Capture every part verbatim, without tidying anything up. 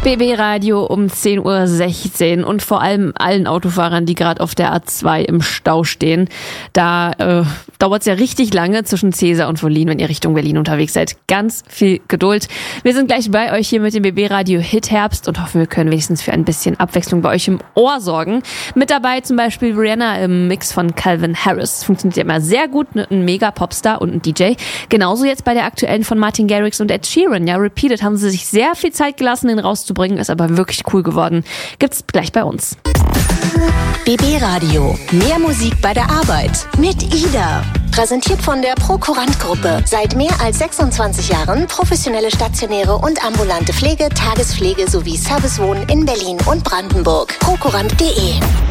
B B Radio um zehn Uhr sechzehn und vor allem allen Autofahrern, die gerade auf der A zwei im Stau stehen. Da äh, dauert es ja richtig lange zwischen Cäsar und Wollin, wenn ihr Richtung Berlin unterwegs seid. Ganz viel Geduld. Wir sind gleich bei euch hier mit dem B B Radio Hit Herbst und hoffen, wir können wenigstens für ein bisschen Abwechslung bei euch im Ohr sorgen. Mit dabei zum Beispiel Rihanna im Mix von Calvin Harris. Funktioniert ja immer sehr gut, ein mega Popstar und ein D J. Genauso jetzt bei der aktuellen von Martin Garrix und Ed Sheeran. Ja, Repeated haben sie sich sehr viel Zeit gelassen, den rauszubringen. Ist aber wirklich cool geworden. Gibt's gleich bei uns. B B Radio. Mehr Musik bei der Arbeit. Mit Ida. Präsentiert von der Prokurant-Gruppe. Seit mehr als sechsundzwanzig Jahren professionelle stationäre und ambulante Pflege, Tagespflege sowie Servicewohnen in Berlin und Brandenburg. prokurant punkt de.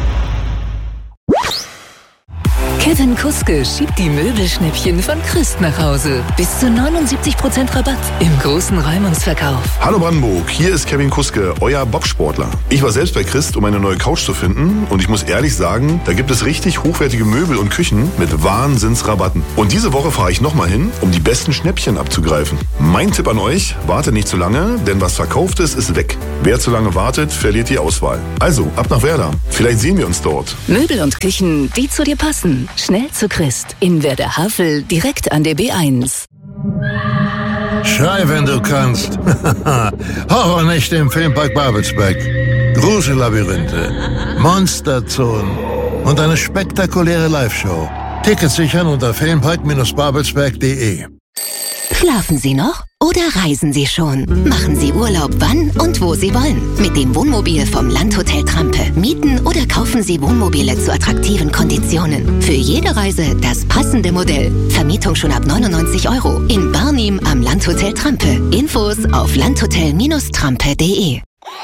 Kevin Kuske schiebt die Möbelschnäppchen von Christ nach Hause. Bis zu neunundsiebzig Prozent Rabatt im großen Räumungsverkauf. Hallo Brandenburg, hier ist Kevin Kuske, euer Bobsportler. Ich war selbst bei Christ, um eine neue Couch zu finden und ich muss ehrlich sagen, da gibt es richtig hochwertige Möbel und Küchen mit Wahnsinnsrabatten. Und diese Woche fahre ich nochmal hin, um die besten Schnäppchen abzugreifen. Mein Tipp an euch, wartet nicht zu lange, denn was verkauft ist, ist weg. Wer zu lange wartet, verliert die Auswahl. Also, ab nach Werder. Vielleicht sehen wir uns dort. Möbel und Küchen, die zu dir passen. Schnell zu Christ. In Werder-Havel, direkt an der B eins. Schrei, wenn du kannst. Horrornächte im Filmpark Babelsberg. Grusellabyrinthe, Monsterzonen und eine spektakuläre Live-Show. Tickets sichern unter filmpark babelsberg punkt de. Schlafen Sie noch oder reisen Sie schon? Machen Sie Urlaub wann und wo Sie wollen. Mit dem Wohnmobil vom Landhotel Trampe. Mieten oder kaufen Sie Wohnmobile zu attraktiven Konditionen. Für jede Reise das passende Modell. Vermietung schon ab neunundneunzig Euro. In Barnim am Landhotel Trampe. Infos auf landhotel Trampe punkt de.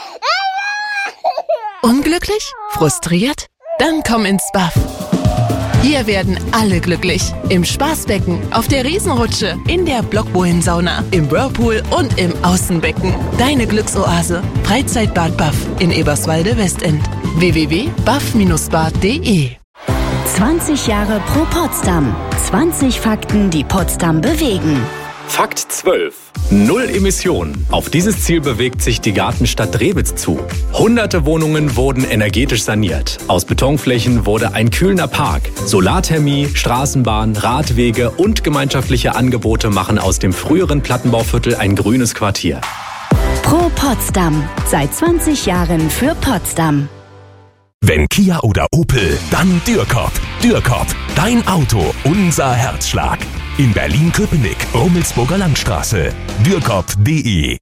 Unglücklich? Frustriert? Dann komm ins B A F. Hier werden alle glücklich. Im Spaßbecken, auf der Riesenrutsche, in der Blockbohlen-Sauna, im Whirlpool und im Außenbecken. Deine Glücksoase. Freizeitbad B A F in Eberswalde-Westend. w w w punkt b a f bindestrich bad punkt de. zwanzig Jahre Pro Potsdam. zwanzig Fakten, die Potsdam bewegen. Fakt zwölf. Null Emissionen. Auf dieses Ziel bewegt sich die Gartenstadt Drewitz zu. Hunderte Wohnungen wurden energetisch saniert. Aus Betonflächen wurde ein kühlender Park. Solarthermie, Straßenbahn, Radwege und gemeinschaftliche Angebote machen aus dem früheren Plattenbauviertel ein grünes Quartier. Pro Potsdam. Seit zwanzig Jahren für Potsdam. Wenn Kia oder Opel, dann Dürkop. Dürkop, dein Auto, unser Herzschlag. In Berlin-Köpenick, Rummelsburger Landstraße. dürkop punkt de.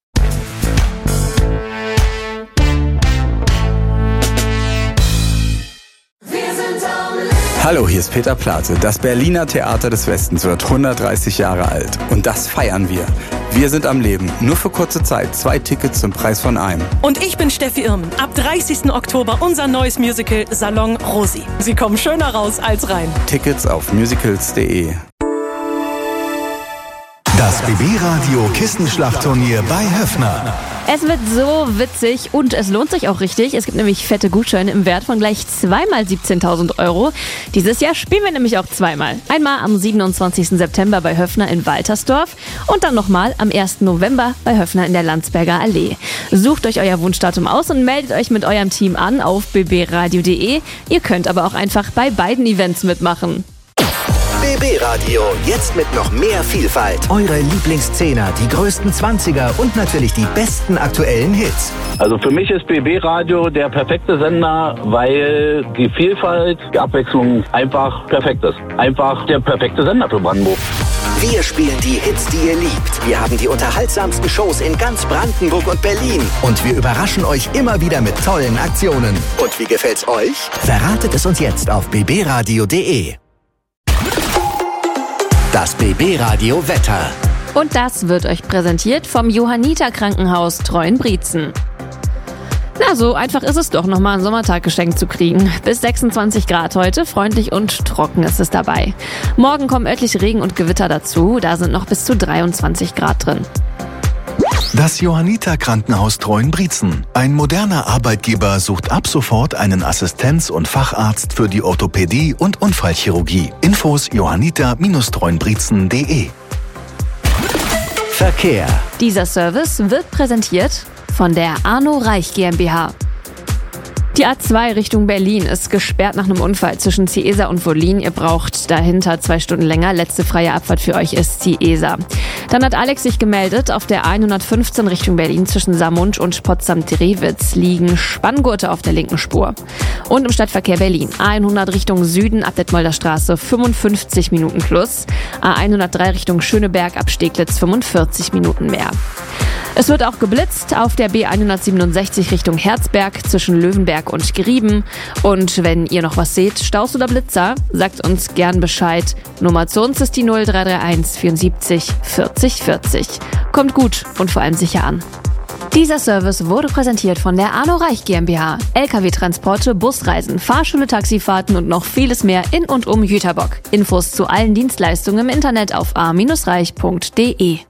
Hallo, hier ist Peter Plate. Das Berliner Theater des Westens wird hundertdreißig Jahre alt. Und das feiern wir. Wir sind am Leben. Nur für kurze Zeit. Zwei Tickets zum Preis von einem. Und ich bin Steffi Irmen. Ab dreißigsten Oktober unser neues Musical Salon Rosi. Sie kommen schöner raus als rein. Tickets auf musicals punkt de. Das B B-Radio Kissenschlachtturnier bei Höffner. Es wird so witzig und es lohnt sich auch richtig. Es gibt nämlich fette Gutscheine im Wert von gleich zweimal siebzehntausend Euro. Dieses Jahr spielen wir nämlich auch zweimal. Einmal am siebenundzwanzigsten September bei Höffner in Waltersdorf und dann nochmal am ersten November bei Höffner in der Landsberger Allee. Sucht euch euer Wunschdatum aus und meldet euch mit eurem Team an auf b b radio punkt de. Ihr könnt aber auch einfach bei beiden Events mitmachen. B B-Radio, jetzt mit noch mehr Vielfalt. Eure Lieblingszehner, die größten Zwanziger und natürlich die besten aktuellen Hits. Also für mich ist B B-Radio der perfekte Sender, weil die Vielfalt, die Abwechslung einfach perfekt ist. Einfach der perfekte Sender für Brandenburg. Wir spielen die Hits, die ihr liebt. Wir haben die unterhaltsamsten Shows in ganz Brandenburg und Berlin. Und wir überraschen euch immer wieder mit tollen Aktionen. Und wie gefällt's euch? Verratet es uns jetzt auf b b radio punkt de. Das B B-Radio Wetter. Und das wird euch präsentiert vom Johanniter Krankenhaus Treuenbrietzen. Na, so einfach ist es doch, nochmal einen Sommertag geschenkt zu kriegen. Bis sechsundzwanzig Grad heute, freundlich und trocken ist es dabei. Morgen kommen örtlich Regen und Gewitter dazu, da sind noch bis zu dreiundzwanzig Grad drin. Das Johanniter Krankenhaus Treuenbrietzen. Ein moderner Arbeitgeber sucht ab sofort einen Assistenz- und Facharzt für die Orthopädie und Unfallchirurgie. Infos johanniter Bindestrich treuenbrietzen punkt de. Verkehr. Dieser Service wird präsentiert von der Arno Reich GmbH. Die A zwei Richtung Berlin ist gesperrt nach einem Unfall zwischen Ciesa und Wollin. Ihr braucht dahinter zwei Stunden länger. Letzte freie Abfahrt für euch ist Ciesa. Dann hat Alex sich gemeldet. Auf der hundertfünfzehn Richtung Berlin zwischen Saarmund und Potsdam-Drewitz liegen Spanngurte auf der linken Spur. Und im Stadtverkehr Berlin A hundert Richtung Süden ab Detmolder Straße fünfundfünfzig Minuten plus. A hundertdrei Richtung Schöneberg ab Steglitz fünfundvierzig Minuten mehr. Es wird auch geblitzt auf der B hundertsiebenundsechzig Richtung Herzberg zwischen Löwenberg und Grieben. Und wenn ihr noch was seht, Staus oder Blitzer, sagt uns gern Bescheid. Nummer zu uns ist die null drei drei eins vierundsiebzig vierzig vierzig. Kommt gut und vor allem sicher an. Dieser Service wurde präsentiert von der Arno Reich GmbH. L K W-Transporte, Busreisen, Fahrschule, Taxifahrten und noch vieles mehr in und um Jüterbock. Infos zu allen Dienstleistungen im Internet auf a Bindestrich reich punkt de.